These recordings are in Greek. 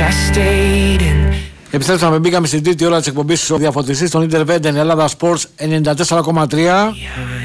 Επιστρέψαμε, μπήκαμε στην τρίτη ώρα της εκπομπής ο διαφωτιστής των Interventen Ελλάδα Sports 94,3.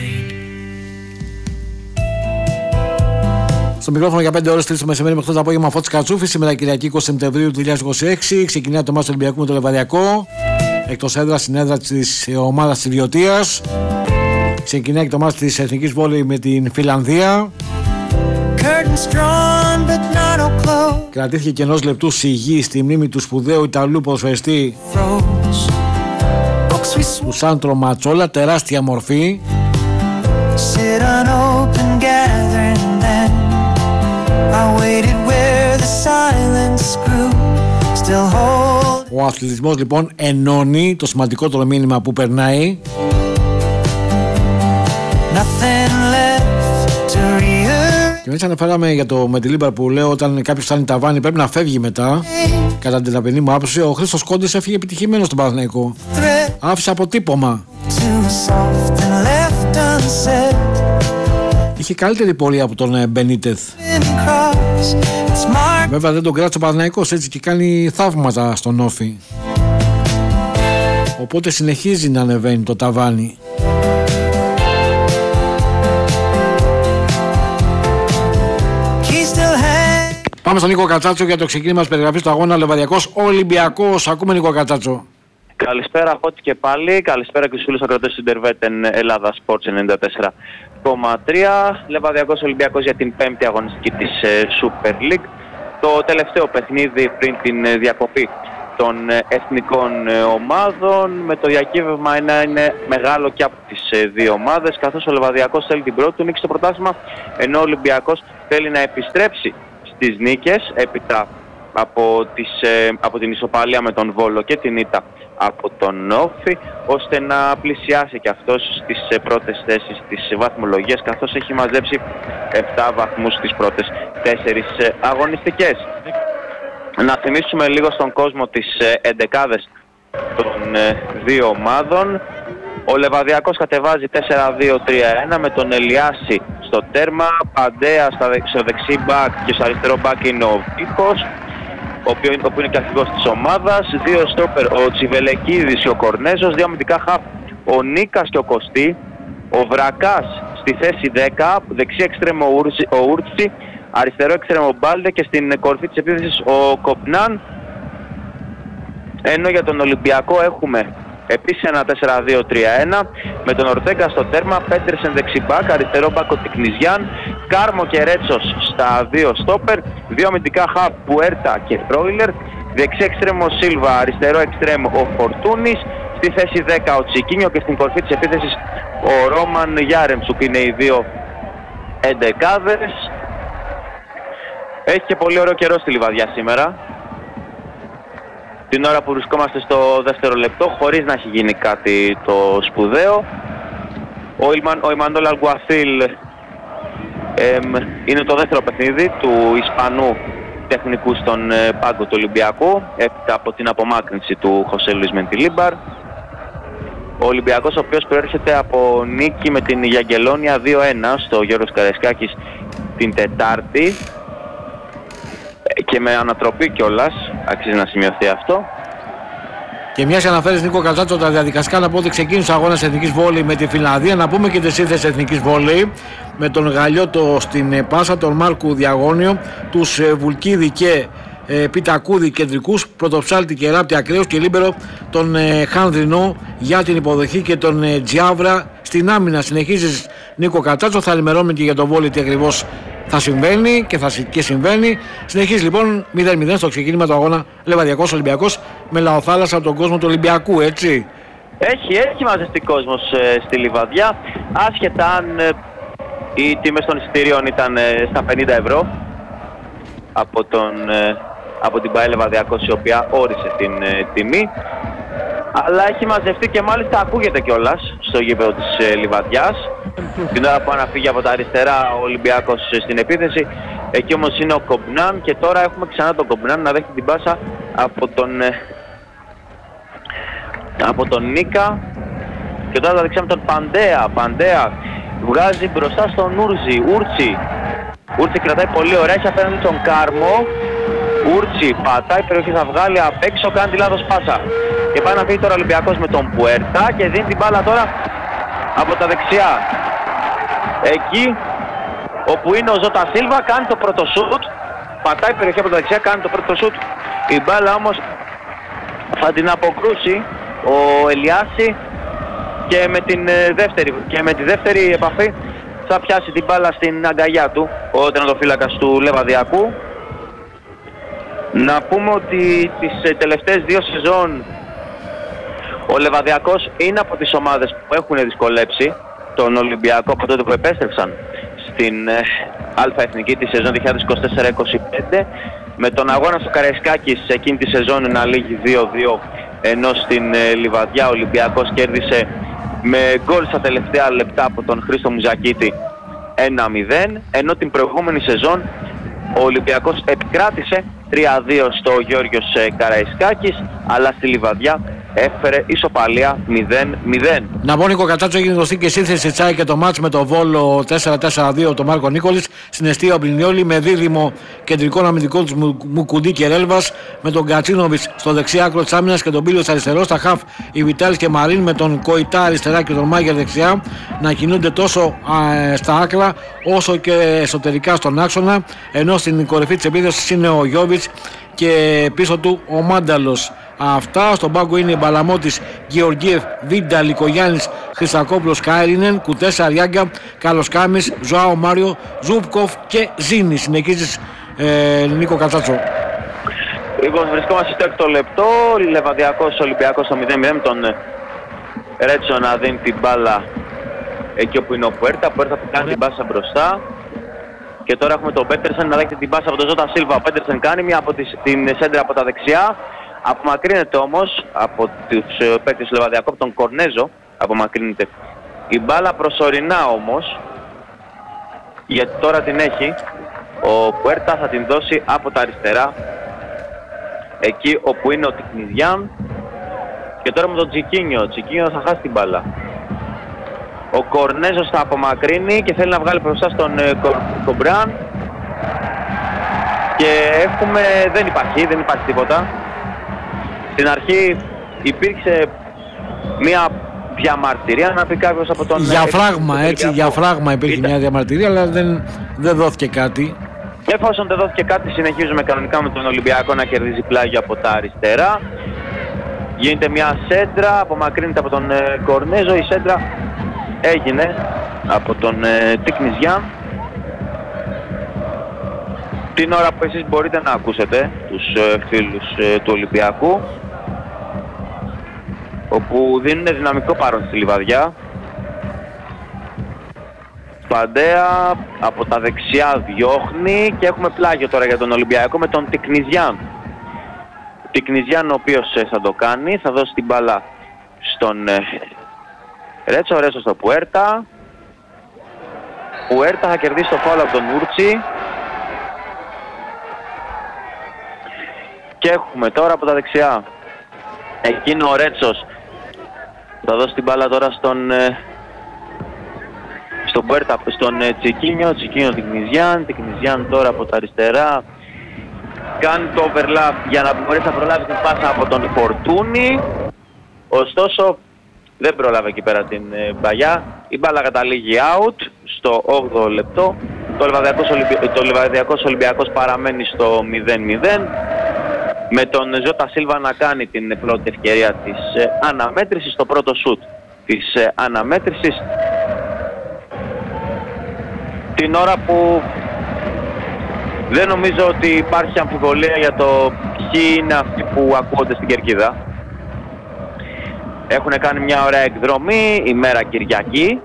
Στο μικρόφωνο για 5 ώρες 3 το μεσημέρι με 8 το απόγευμα Φώτης Κατσούφης. Σήμερα Κυριακή 20 Σεπτεμβρίου του 2026. Ξεκινάει το μάτς του Ολυμπιακού με το Λεβαδιακό. Εκτός έδρας στην έδρα της ομάδας της Βιωτίας. Ξεκινάει το μάτς της Εθνικής Βόλεϊ με την Φιλανδία. Κρατήθηκε και ενός λεπτού σιγή στη μνήμη του σπουδαίου Ιταλού ποδοσφαιριστή του Σάντρο Ματσόλα, τεράστια μορφή. Ο αθλητισμός λοιπόν ενώνει, το σημαντικότερο μήνυμα που περνάει. Και έτσι αναφέραμε για το με τη Λίμπαρ που λέω όταν κάποιος φτάνει ταβάνι πρέπει να φεύγει μετά. Κατά την ταπεινή μου άποψη, ο Χρήστος Κόντης έφυγε επιτυχημένος στον Παναθηναϊκό. Άφησε αποτύπωμα. Είχε καλύτερη πορεία από τον Μπενίτεθ. Βέβαια δεν τον κράτησε ο Παναθηναϊκός, έτσι και κάνει θαύματα στον Όφη. Οπότε συνεχίζει να ανεβαίνει το ταβάνι. Πάμε στον Νίκο Κατσάτσο για το ξεκίνημα της περιγραφής του αγώνα Λεβαδιακός Ολυμπιακός. Ακούμε Νίκο Κατσάτσο. Καλησπέρα Φώτη και πάλι. Καλησπέρα και στους φίλους ακροατές του Interventen Ελλάδα Sports 94,3. Λεβαδιακός Ολυμπιακός για την 5η αγωνιστική της Super League. Το τελευταίο παιχνίδι πριν την διακοπή των εθνικών ομάδων, με το διακύβευμα να είναι μεγάλο και από τις δύο ομάδες, καθώς ο Λεβαδιακός θέλει την πρώτη του νίκη στο πρωτάθλημα, ενώ ο Ολυμπιακός θέλει να επιστρέψει στις νίκες έπειτα από την ισοπαλία με τον Βόλο και την ήττα από τον Όφη, ώστε να πλησιάσει και αυτός στις πρώτες θέσεις της βαθμολογίας, καθώς έχει μαζέψει 7 βαθμούς στις πρώτες 4 αγωνιστικές. Να θυμίσουμε λίγο στον κόσμο τις εντεκάδες των δύο ομάδων. Ο Λεβαδιακός κατεβάζει 4-2-3-1 με τον Ελιάση στο τέρμα, Παντέα στο δεξί μπακ και στο αριστερό μπακ είναι ο Βίκος, ο οποίος είναι και αρχηγός της ομάδας, δύο στόπερ ο Τσιβελεκίδης και ο Κορνέζος, δύο αμυντικά χαφ ο Νίκας και ο Κωστή, ο Βρακάς στη θέση 10, δεξί εξτρέμο ο Ούρτσι, αριστερό εξτρέμο ο Μπάλτε και στην κορφή της επίθεσης ο Κοπνάν. Ενώ για τον Ολυμπιακό έχουμε επίσης ένα 4-2-3-1 με τον Ορτέγκα στο τέρμα, Πέντερσεν δεξιμπάκ, αριστερό μπακ ο Τικνιζιάν, Κάρμο και Ρέτσος στα δύο στόπερ, δύο αμυντικά χαπ Πουέρτα και Μπρόιλερ, δεξί εξτρέμο Σίλβα, αριστερό εξτρέμο ο Φορτούνης, στη θέση 10 ο Τσικίνιο και στην κορφή της επίθεσης ο Ρόμαν Γιάρεμτσουκ. Είναι οι δύο εντεκάδες. Έχει και πολύ ωραίο καιρό στη Λιβαδιά σήμερα, την ώρα που βρισκόμαστε στο δεύτερο λεπτό, χωρίς να έχει γίνει κάτι το σπουδαίο. Ο Ιμανόλ Αλγκουαθίλ είναι το δεύτερο παιχνίδι του Ισπανού τεχνικού στον πάγκο του Ολυμπιακού, έπειτα από την απομάκρυνση του Χωσέ Λουίς Μεντιλίμπαρ. Ο Ολυμπιακός, ο οποίος προέρχεται από νίκη με την Γιαγγελόνια 2-1 στο Γιώργος Καραϊσκάκης την Τετάρτη, και με ανατροπή κιόλας, αξίζει να σημειωθεί αυτό. Και μιας αναφέρεις Νίκο Κατσάτσο τα διαδικαστικά, να πω ότι ξεκίνησε ο αγώνας Εθνικής Βόλεϊ με τη Φιλανδία. Να πούμε και τη σύνθεση Εθνικής Βόλεϊ με τον Γαλιώτο στην πάσα, τον Μάρκου Διαγώνιο, τους Βουλκίδη και Πιτακούδη κεντρικούς, Πρωτοψάλτη και Ράπτη ακραίους και λίμπερο τον Χανδρινό για την υποδοχή και τον Τζιάβρα στην άμυνα. Συνεχίζεις Νίκο Κατσάτσο, θα ενημερώνουμε και για τον Βόλεϊ τι ακριβώς θα συμβαίνει και συμβαίνει. Συνεχίζει λοιπόν 0-0 στο ξεκίνημα του αγώνα Λεβαδιακός Ολυμπιακός με λαοθάλασσα από τον κόσμο του Ολυμπιακού, έτσι. Έχει μαζευτεί κόσμος στη Λιβαδιά, άσχετα αν οι τιμές των εισιτηρίων ήταν στα 50 ευρώ από την ΠΑΕ Λεβαδιακός, η οποία όρισε την τιμή. Αλλά έχει μαζευτεί και μάλιστα ακούγεται κιόλας στο γήπεδο της Λιβαδιάς. Την ώρα που αναφύγει από τα αριστερά ο Ολυμπιακός στην επίθεση, εκεί όμως είναι ο Κομπνάν και τώρα έχουμε ξανά τον Κομπνάν να δέχει την πάσα από τον Νίκα και τώρα θα δεξιά με τον Παντέα βγάζει μπροστά στον Ούρτσι κρατάει πολύ ωραία, έχει απέναντι τον Κάρμο, Ούρτσι πατάει περιοχή, θα βγάλει απ' έξω, κάνει τη λάθος πάσα. Και πάει να φύγει τώρα ο Ολυμπιακός με τον Πουέρτα και δίνει την μπάλα τώρα από τα δεξιά. Εκεί όπου είναι ο Ζώτα Σίλβα, κάνει το πρώτο σουτ. Πατάει περιοχή από τα δεξιά, κάνει το πρώτο σουτ. Η μπάλα όμως θα την αποκρούσει ο Ελιάση και με τη δεύτερη επαφή θα πιάσει την μπάλα στην αγκαλιά του ο τερματοφύλακας του Λεβαδιακού. Να πούμε ότι τις τελευταίες 2 σεζόν ο Λεβαδιακός είναι από τις ομάδες που έχουν δυσκολέψει τον Ολυμπιακό από τότε που επέστρεψαν στην Α-Εθνική τη σεζόν 2024-25, με τον αγώνα στο Καραϊσκάκης εκείνη τη σεζόν να λήγει 2-2, ενώ στην Λιβαδιά ο Ολυμπιακός κέρδισε με γκολ στα τελευταία λεπτά από τον Χρήστο Μουζακίτη 1-0, ενώ την προηγούμενη σεζόν ο Ολυμπιακός επικράτησε 3-2 στο Γεώργιος Καραϊσκάκης, αλλά στη Λιβαδιά έφερε ισοπαλία 0-0. Να πω, Νίκο Κατσάτσο, έγινε γνωστή και σύνθεση τσάι και το μάτς με το Βόλο 4-4-2 τον Μάρκο Νίκολης στην εστία Μπρινιόλη, με δίδυμο κεντρικό αμυντικό τους Μουκουντή και Ρέλβας, με τον Κατσίνοβιτς στο δεξιά άκρο της άμυνας και τον Πίλιος αριστερό, στα χαφ η Βιτάλης και Μαρίν, με τον Κοϊτά αριστερά και τον Μάγερ δεξιά να κινούνται τόσο στα άκρα όσο και εσωτερικά στον άξονα, ενώ στην κορυφή της επίθεσης είναι ο Γιώβιτς και πίσω του ο Μάνταλος. Αυτά. Στον πάγκο είναι η Μπαλαμώτης, Γεωργίευ, Βίντα, Λικογιάννης, Χριστακόπουλος, Κάιρινεν, Κουτές, Αριάγκα, Καλοσκάμης, Ζωάο Μάριο, Ζούπκοφ και Ζήνη. Συνεχίζεις, Νίκο Κατσάτσο. Λοιπόν, βρισκόμαστε στο 6ο λεπτό. Λεβαδιακός Ολυμπιακός στο 0-0, με τον Ρέτσο να δίνει την μπάλα εκεί όπου είναι ο Πουέρτα. Πουέρτα που κάνει την μπάσα μπροστά. Και τώρα έχουμε τον Πέτερσεν να δέχεται την μπάσα από τον Ζώτα Σίλβα. Ο Πέτερσεν κάνει μια από την σέντρα από τα δεξιά. Απομακρύνεται όμως από τους παίκτες του Λεβαδιακού, από τον Κορνέζο. Απομακρύνεται η μπάλα προσωρινά όμως, γιατί τώρα την έχει ο Πουέρτα, θα την δώσει από τα αριστερά εκεί όπου είναι ο Τικνιδιάν. Και τώρα με τον Τσικίνιο. Ο Τσικίνιο θα χάσει την μπάλα. Ο Κορνέζος θα απομακρύνει και θέλει να βγάλει μπροστά στον Κομπράν. Και δεν υπάρχει τίποτα. Στην αρχή υπήρξε μια διαμαρτυρία, να πει κάποιος από τον... Για φράγμα υπήρχε μια διαμαρτυρία, αλλά δεν δόθηκε κάτι. Εφόσον δεν δόθηκε κάτι, συνεχίζουμε κανονικά με τον Ολυμπιακό να κερδίζει πλάγιο από τα αριστερά. Γίνεται μια σέντρα, απομακρύνεται από τον Κορνέζο. Η σέντρα έγινε από τον Τικνιζιάν. Την ώρα που εσείς μπορείτε να ακούσετε τους φίλους του Ολυμπιακού, όπου δίνουν δυναμικό παρόν στη Λιβαδιά. Παντέα από τα δεξιά διώχνει και έχουμε πλάγιο τώρα για τον Ολυμπιακό με τον Τικνιζιάν. Τικνιζιάν ο οποίος θα το κάνει, θα δώσει την μπάλα στον Ρέτσο, Ρέτσο στο Πουέρτα. Πουέρτα θα κερδίσει το φάουλ από τον Ούρτσι. Και έχουμε τώρα από τα δεξιά εκείνο ο Ρέτσος, θα δώσει την μπάλα τώρα στον Πουέρτα, στον Τσικίνιο, Τικνιζιάν τώρα από τα αριστερά κάνει το overlap για να μπορέσει να προλάβει την πάσα από τον Φορτούνη, ωστόσο δεν προλάβει εκεί πέρα την μπαγιά. Η μπάλα καταλήγει out στο 8ο λεπτό. Το Λιβαδιακός Ολυμπιακός παραμένει στο 0-0, με τον Ζώτα Σίλβα να κάνει την πρώτη ευκαιρία της αναμέτρησης, το πρώτο σουτ της αναμέτρησης, την ώρα που δεν νομίζω ότι υπάρχει αμφιβολία για το ποιοι είναι αυτοί που ακούγονται στην κερκίδα. Έχουν κάνει μια ωραία εκδρομή ημέρα Κυριακή,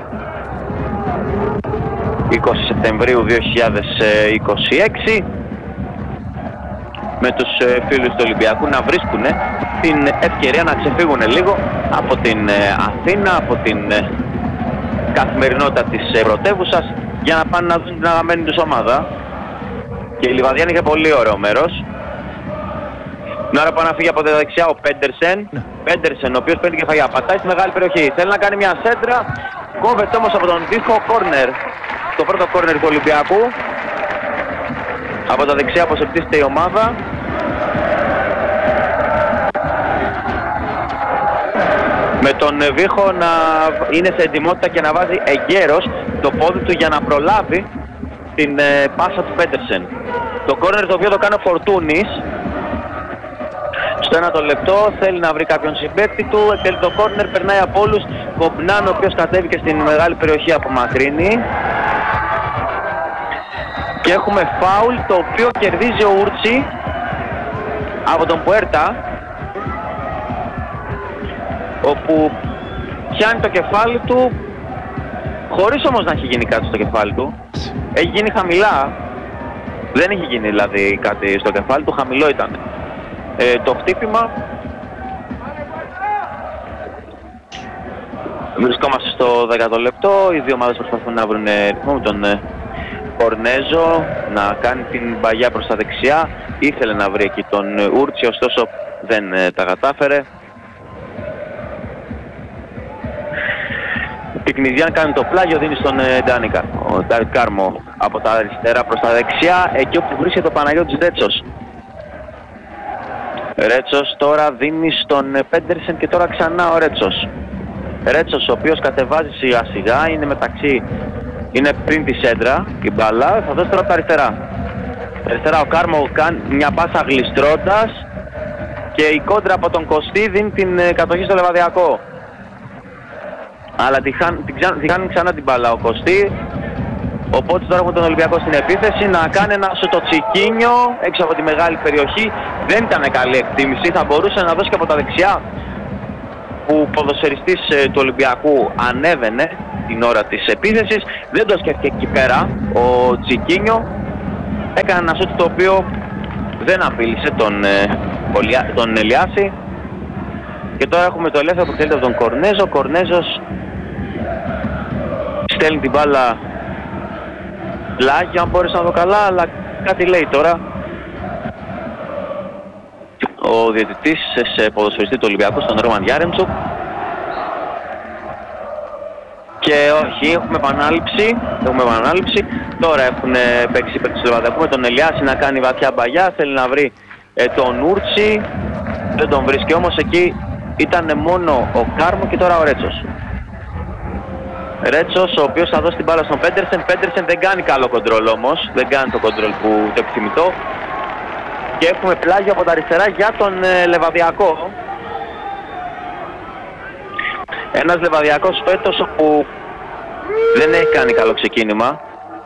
20 Σεπτεμβρίου 2026, με τους φίλους του Ολυμπιακού να βρίσκουν την ευκαιρία να ξεφύγουν λίγο από την Αθήνα, από την καθημερινότητα της πρωτεύουσας, για να πάνε να δουν την αγαπημένη τους ομάδα. Και η Λιβαδιά είναι και πολύ ωραίο μέρος. Την ώρα που αναφύγει από τα δεξιά ο Πέντερσεν, ο οποίος παίρνει κεφαλιά, πατάει στη μεγάλη περιοχή, θέλει να κάνει μια σέντρα, κόβεται όμως από τον τοίχο, κόρνερ. Το πρώτο κόρνερ του Ολυμπιακού Από τα δεξιά αποσεπτίζεται η ομάδα. Με τον Βίχο να είναι σε ετοιμότητα και να βάζει εγκαίρος το πόδι του για να προλάβει την πάσα του Πέντερσεν. Το κόρνερ το οποίο το κάνει ο Φορτούνης. Στο 1 λεπτό θέλει να βρει κάποιον συμπαίκτη του, εκτελεί το κόρνερ, περνάει από όλους. Κομπνάν, ο οποίος κατέβηκε στην μεγάλη περιοχή, απομακρύνει. Και έχουμε φάουλ το οποίο κερδίζει ο Ούρτσι από τον Πουέρτα, όπου πιάνει το κεφάλι του, χωρίς όμως να έχει γίνει κάτι στο κεφάλι του. Έχει γίνει χαμηλά, δεν έχει γίνει δηλαδή κάτι στο κεφάλι του, χαμηλό ήταν το χτύπημα. Βρισκόμαστε στο 10ο λεπτό, οι δύο ομάδες προσπαθούν να βρουν ρυθμό με τον Κορνέζο να κάνει την παγιά προς τα δεξιά. Ήθελε να βρει εκεί τον Ούρτσι, ωστόσο δεν τα κατάφερε. Τικνιζιάν κάνει το πλάγιο, δίνει στον Ντάνικα. Ο Κάρμο από τα αριστερά προς τα δεξιά, εκεί όπου βρίσκεται ο Παναγιώτης Ρέτσος. Ρέτσος τώρα δίνει στον Πέντερσεν και τώρα ξανά ο Ρέτσος. Ρέτσος ο οποίος κατεβάζει σιγά σιγά, είναι πριν τη σέντρα η μπάλα, θα δώσει τώρα από τα αριστερά. Αριστερά ο Κάρμο κάνει μια πάσα γλιστρώντας και η κόντρα από τον Κωστή δίνει την κατοχή στο Λεβαδιακό. Αλλά τη χάνει ξανά την μπάλα ο Κωστή. Οπότε τώρα έχουμε τον Ολυμπιακό στην επίθεση να κάνει ένα σωτοτσικίνιο έξω από τη μεγάλη περιοχή. Δεν ήταν καλή εκτίμηση, θα μπορούσε να δώσει και από τα δεξιά, που ο ποδοσφαιριστής του Ολυμπιακού ανέβαινε την ώρα της επίθεσης. Δεν το σκέφτηκε εκεί πέρα ο Τσικίνιο. Έκανε ένα σούτ το οποίο δεν απείλησε τον Ελιάση. Και τώρα έχουμε το ελεύθερο που εκτελείται από τον Κορνέζο. Ο Κορνέζος στέλνει την μπάλα πλάγιο, αν μπόρεσα να δω καλά, αλλά κάτι λέει τώρα ο διαιτητής σε ποδοσφαιριστή του Ολυμπιακού, στον Ρόμαν Γιάρεμτσουκ. Και όχι, έχουμε επανάληψη. Τώρα έχουν παίξει οι παίκτες του Λεβαδιακού με τον Ελιάση να κάνει βαθιά μπαγιά. Θέλει να βρει τον Ούρτσι, δεν τον βρίσκει όμως. Εκεί ήταν μόνο ο Κάρμο και τώρα ο Ρέτσος. Ρέτσος ο οποίος θα δώσει την μπάλα στον Πέντερσεν. Πέντερσεν δεν κάνει καλό κοντρόλ όμως, δεν κάνει το κοντρόλ που το επιθυμητό. Και έχουμε πλάγιο από τα αριστερά για τον Λεβαδιακό. Ένας Λεβαδιακός φέτος που δεν έχει κάνει καλό ξεκίνημα,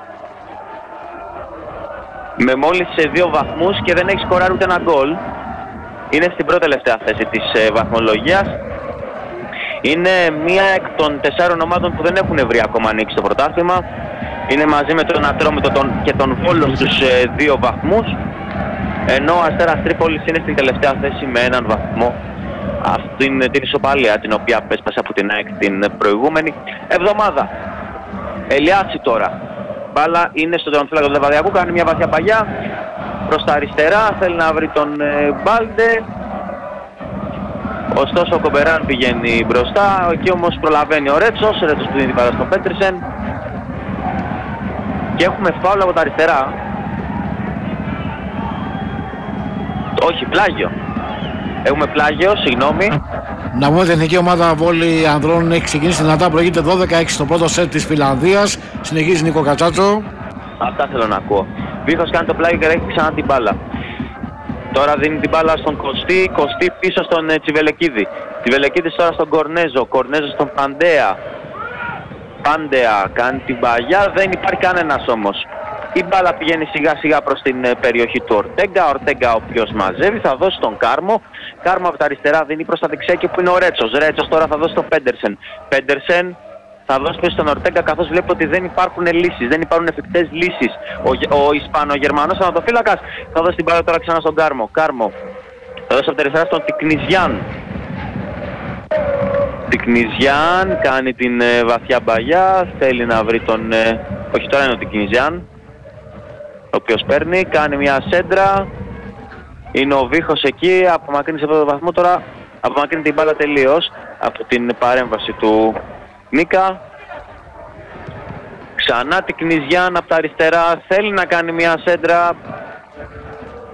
με μόλις 2 βαθμούς και δεν έχει σκοράρει ούτε ένα γκολ. Είναι στην πρώτη τελευταία θέση της βαθμολογίας. Είναι μία εκ των 4 ομάδων που δεν έχουν βρει ακόμα ανοίξει το πρωτάθλημα. Είναι μαζί με τον Ατρόμητο και τον Βόλο στους 2 βαθμούς. Ενώ ο Αστέρας Τρίπολης είναι στην τελευταία θέση με 1 βαθμό. Αυτή είναι την ισοπαλία την οποία πέσπασε από την ΑΕΚ την προηγούμενη εβδομάδα. Ελιάση τώρα. Μπάλα είναι στο τερματοφύλακα του Λεβαδιακού, κάνει μια βαθιά παγιά προς τα αριστερά, θέλει να βρει τον Μπάλντε. Ωστόσο ο Κομπεράν πηγαίνει μπροστά, εκεί όμως προλαβαίνει ο Ρέτσος που δίνει την μπάλα στον Πέτρισεν. Και έχουμε φάουλ από τα αριστερά. Όχι, πλάγιο. Έχουμε πλάγιο, συγγνώμη. Να πούμε ότι η εθνική ομάδα βόλεϊ ανδρών έχει ξεκινήσει δυνατά, προηγείται 12-6 στο πρώτο σετ της Φιλανδίας. Συνεχίζει Νίκο Κατσάτσο. Αυτά θέλω να ακούω. Βίχος κάνει το πλάγιο και έχει ξανά την μπάλα. Τώρα δίνει την μπάλα στον Κωστή, Κωστή πίσω στον Τσιβελεκίδη. Τσιβελεκίδης τώρα στον Κορνέζο, Κορνέζο στον Παντέα. Παντέα κάνει την παγιά, δεν υπάρχει κανένας όμως. Η μπάλα πηγαίνει σιγά σιγά προς την περιοχή του Ορτέγκα. Ορτέγκα ο οποίος μαζεύει, θα δώσει τον Κάρμο. Κάρμο από τα αριστερά δίνει προς τα δεξιά και που είναι ο Ρέτσος. Ρέτσος τώρα θα δώσει τον Πέντερσεν. Πέντερσεν θα δώσει πίσω στον Ορτέγκα, καθώς βλέπει ότι δεν υπάρχουν λύσεις, δεν υπάρχουν εφικτές λύσεις. Ο Ισπανο-Γερμανός ανατοφύλακας θα δώσει την μπάλα τώρα ξανά στον Κάρμο. Κάρμο θα δώσει από τα αριστερά στον Τικνιζιάν. Τικνιζιάν κάνει την βαθιά μπαγιά, θέλει να βρει τον... όχι, τώρα είναι ο Τικνιζιάν ο οποίος παίρνει, κάνει μια σέντρα. Είναι ο Βίχος εκεί, απομακρύνει σε πρώτο βαθμό, τώρα απομακρύνει την μπάλα τελείως από την παρέμβαση του Νίκα. Ξανά Τικνιζιάν από τα αριστερά, θέλει να κάνει μια σέντρα,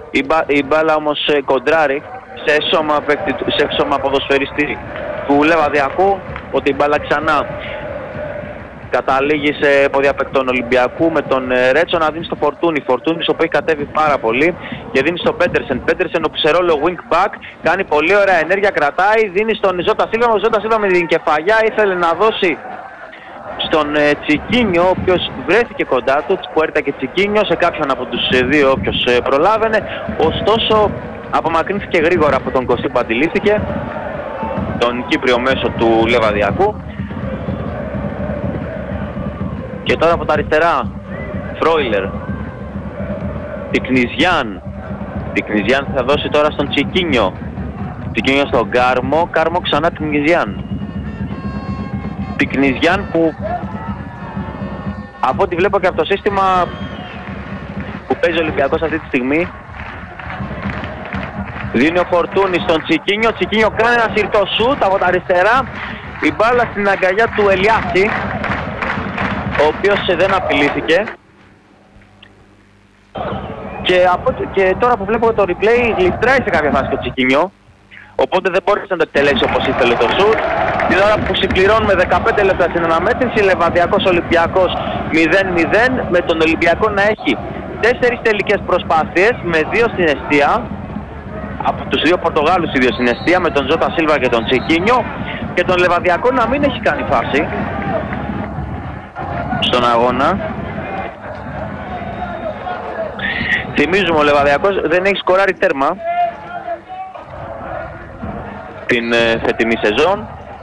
Η μπάλα όμως κοντράρει σε σώμα ποδοσφαιριστή του Λεβαδιακού, ότι η μπάλα ξανά καταλήγει σε πόδια παικτών Ολυμπιακού με τον Ρέτσο να δίνει στο Φορτούνι. Φορτούνις ο οποίος έχει κατέβει πάρα πολύ και δίνει στο Πέντερσεν. Πέντερσεν ο σε ρόλο wing back, κάνει πολύ ωραία ενέργεια, κρατάει, δίνει στον Ζώτα Σίλβα. Ο Ζώτα Σίλβα με την κεφαλιά ήθελε να δώσει στον Τσικίνιο, ο οποίος βρέθηκε κοντά του, Τσπουέρτα και Τσικίνιο, σε κάποιον από τους δύο όποιος προλάβαινε. Ωστόσο απομακρύνθηκε γρήγορα από τον Κωστή που αντιλήφθηκε, τον Κύπριο μέσο του Λεβαδιακού. Και τώρα από τα αριστερά, Φρόιλερ, Τικνιζιάν θα δώσει τώρα στον Τσικίνιο. Τσικίνιο στον Κάρμο ξανά Τικνιζιάν. Τικνιζιάν που από ό,τι βλέπω και από το σύστημα που παίζει ο Ολυμπιακός αυτή τη στιγμή, δίνει ο Φορτούνης στον Τσικίνιο. Τσικίνιο κάνει ένα συρτό σούτ από τα αριστερά, η μπάλα στην αγκαλιά του Ελιάση, ο οποίος δεν απειλήθηκε. Και τώρα που βλέπω το replay, γλιστράει σε κάποια φάση το Τσικίνιο, οπότε δεν μπόρεσε να το εκτελέσει όπως ήθελε το σουτ. Την ώρα που συμπληρώνουμε 15 λεπτά στην αναμέτρηση, Λεβαδιακός Ολυμπιακός 0-0, με τον Ολυμπιακό να έχει 4 τελικές προσπάθειες με 2 στην εστία, από τους 2 Πορτογάλους οι 2 στην εστία, με τον Ζώτα Σίλβα και τον Τσικίνιο, και τον Λεβαδιακό να μην έχει κάνει φάση στον αγώνα. Θυμίζουμε, ο Λεβαδιακός δεν έχει σκοράρει τέρμα την φετινή σεζόν.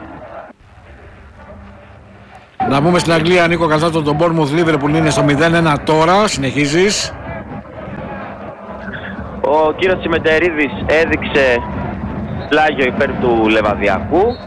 Να πούμε στην Αγγλία, Νίκο Καζάτσο, τον Bournemouth Liverpool είναι στο 0-1 τώρα, συνεχίζεις. Ο κύριος Τσιμεντερίδης έδειξε πλάγιο υπέρ του Λεβαδιακού.